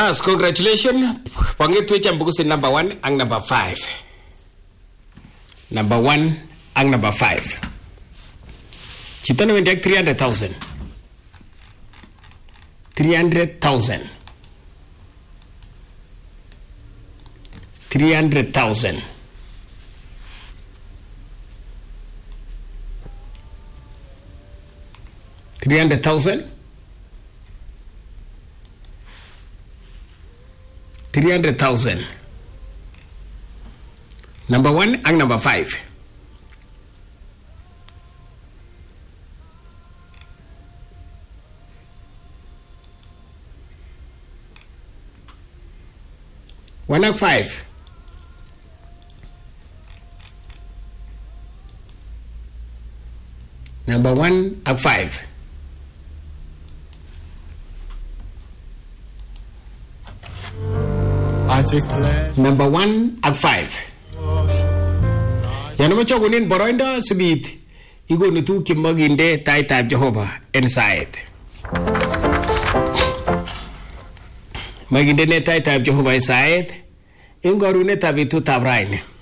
Bas, congratulations. Pangitwech ang bukusin number 1 ang number 5. Number 1 ang number 5. Chito na wendiak 300,000. 300,000. 300,000. 300,000. 300,000. Number 1 ang number 5. One ang 5. Number 1 ang 5. Number 1 ag 5. Yan naman chokunin boroinda sabit. Igo nitu kimaginde tai type Jehovah inside. Maginde ne tai type Jehovah inside. Ingoru ne tabi tu tabrain.